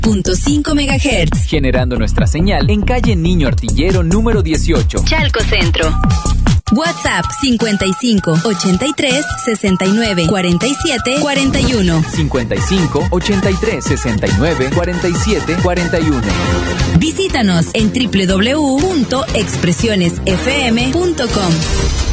93.5 MHz. Generando nuestra señal en calle Niño Artillero número 18. Chalco Centro. WhatsApp 55 83 69 47 41. 55 83 69 47 41. Visítanos en www.expresionesfm.com.